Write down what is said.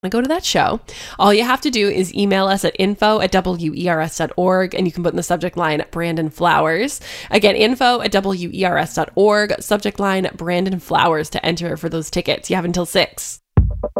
go to that show, all you have to do is email us at info@wers.org, and you can put in the subject line Brandon Flowers. Again, info@wers.org, subject line Brandon Flowers to enter for those tickets. You have until 6.